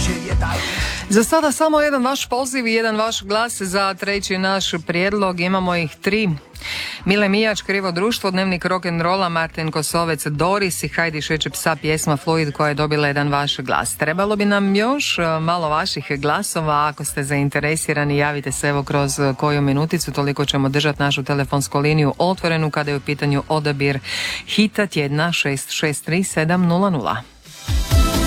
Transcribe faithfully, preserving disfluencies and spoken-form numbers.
Za sada samo jedan vaš poziv i jedan vaš glas za treći naš prijedlog. Imamo ih tri. Mile Mijač, Krivo društvo, Dnevnik rock'n'rolla, Martin Kosovec, Doris i Hajdi Šeće psa, pjesma Fluid koja je dobila jedan vaš glas. Trebalo bi nam još malo vaših glasova. Ako ste zainteresirani, javite se evo kroz koju minuticu, toliko ćemo držati našu telefonsku liniju otvorenu kada je u pitanju odabir hita tjedna šest šest tri sedam nula nula.